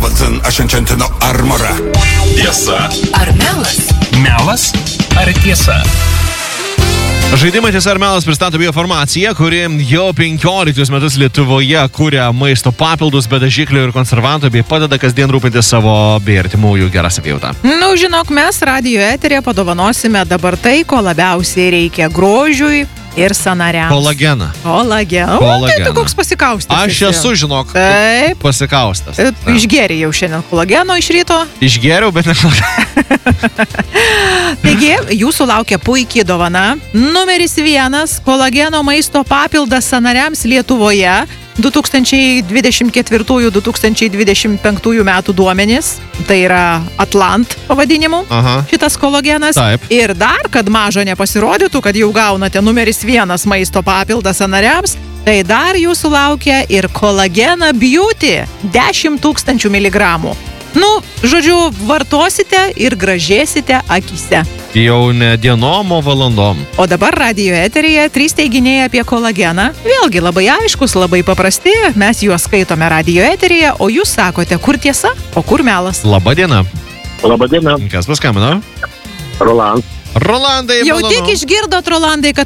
Robinsson, Ašenčentino Armora. Tiesa ar melas? Melas ar tiesa? Žaidimą Tiesa ar melas pristato Biofarmacija, kuri jau 15 metus Lietuvoje kuria maisto papildus be dažiklių ir konservantų bei padeda kasdien rūpintis savo bei artimųjų gerą savijautą. Žinok, mes radijo eteryje padovanosime dabar tai, ko labiausiai reikia grožiui ir sąnariams. Kolageną. Kolageną. Tai tu koks pasikaustas. Aš esu, žinok, Taip. pasikaustas. Išgėrė jau šiandien kolageno iš ryto. Išgėriau, bet ne. Taigi, jūsų laukia puikiai dovana. Numeris 1 – kolageno maisto papildas sąnariams Lietuvoje 2024-2025 metų duomenys. Tai yra Atlant pavadinimu. Aha. Šitas kolagenas. Taip. Ir dar, kad mažo nepasirodytų, kad jau gaunate numeris 1 maisto papildas sąnariams, tai dar jūsų laukia ir kolagena Beauty 10 000 miligramų. Žodžiu, vartosite ir gražėsite akyse. Jau ne dienom, o valandom. O dabar radijo eteryje 3 teiginiai apie kolageną. Vėlgi labai aiškus, labai paprasti. Mes juos skaitome radijo eteryje, o jūs sakote, kur tiesa, o kur melas. Labadiena. Labadiena, Kas paskambino? Roland. Rolandai, Jau malonu. tik išgirdot, Rolandai, kad